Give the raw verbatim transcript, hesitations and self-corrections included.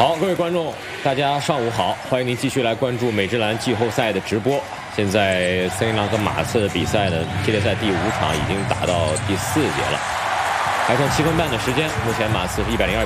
好，各位观众，大家上午好，欢迎您继续来关注美职篮季后赛的直播。现在森林狼和马刺的比赛呢，系列赛第五场已经打到第四节了，还剩七分半的时间。目前马刺是一百零二